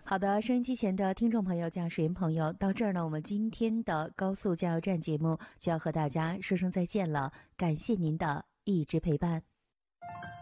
好的，收音机前的听众朋友、驾驶员朋友，到这儿呢，我们今天的高速加油站节目就要和大家说声再见了。感谢您的一直陪伴。